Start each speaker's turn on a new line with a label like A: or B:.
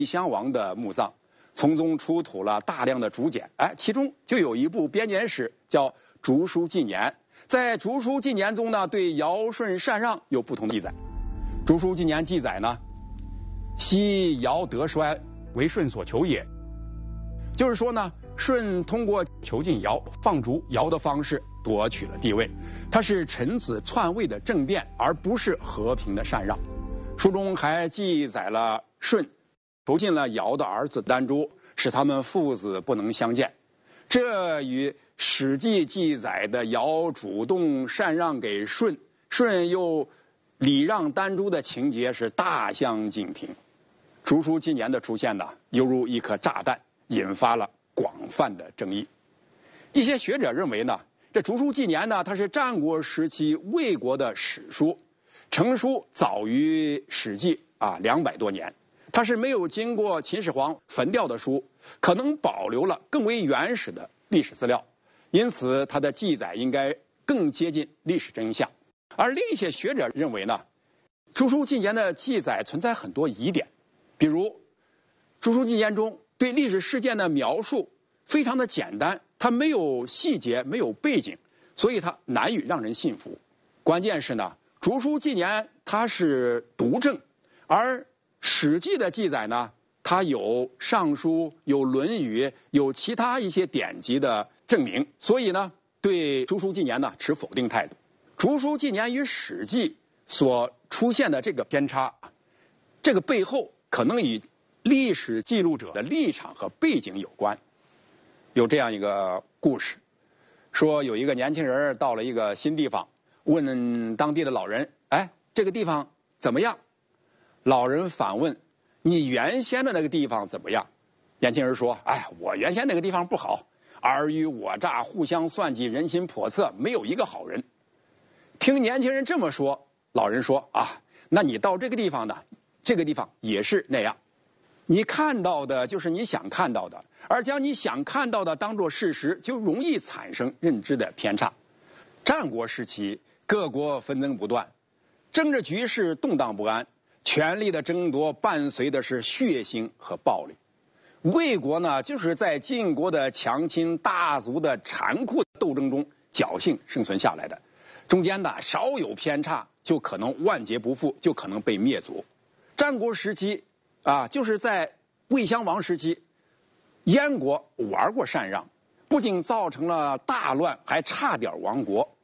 A: 魏襄王的墓葬，从中出土了大量的竹简，其中就有一部编年史叫《竹书纪年》。在《竹书纪年》中呢，对尧舜禅让有不同的记载。《竹书纪年》记载呢，昔尧德衰，为舜所求也。就是说呢，舜通过囚禁尧、放逐尧的方式夺取了帝位，它是臣子篡位的政变，而不是和平的禅让。书中还记载了舜囚禁了尧的儿子丹朱，使他们父子不能相见。这与《史记》记载的尧主动禅让给舜，舜又礼让丹朱的情节是大相径庭。竹书纪年的出现呢，犹如一颗炸弹，引发了广泛的争议。一些学者认为呢，这竹书纪年呢，它是战国时期魏国的史书，成书早于史记200多年。它是没有经过秦始皇焚掉的书，可能保留了更为原始的历史资料，因此它的记载应该更接近历史真相。而另一些学者认为呢，竹书纪年的记载存在很多疑点，比如竹书纪年中对历史事件的描述非常的简单，它没有细节，没有背景，所以它难以让人信服。关键是呢，竹书纪年它是独证，而史记的记载呢，它有尚书、有论语、有其他一些典籍的证明，所以呢，对竹书纪年呢持否定态度。竹书纪年与史记所出现的这个偏差，这个背后可能与历史记录者的立场和背景有关。有这样一个故事，说有一个年轻人到了一个新地方，问当地的老人，这个地方怎么样？老人反问，你原先的那个地方怎么样？年轻人说，我原先那个地方不好，尔虞我诈，互相算计，人心叵测，没有一个好人。听年轻人这么说，老人说，那你到这个地方呢，这个地方也是那样。你看到的就是你想看到的，而将你想看到的当作事实，就容易产生认知的偏差。战国时期，各国纷争不断，政治局势动荡不安，权力的争夺伴随的是血腥和暴力。魏国呢，就是在晋国的强亲大族的残酷斗争中侥幸生存下来的，中间呢稍有偏差，就可能万劫不复，就可能被灭族。战国时期就是在魏襄王时期，燕国玩过禅让，不仅造成了大乱，还差点亡国。